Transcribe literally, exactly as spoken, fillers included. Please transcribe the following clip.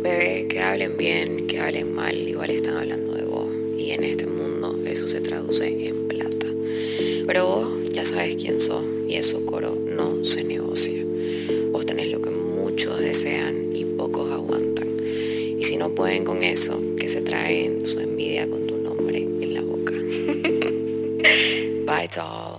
Bebé, que hablen bien, que hablen mal, igual están hablando de vos. Y en este mundo eso se traduce en plata. Pero vos ya sabes quién sos y eso, coro, no se negocia. Vos tenés lo que muchos desean y pocos aguantan. Y si no pueden con eso, que se traen su envidia con tu nombre en la boca. Bye, doll.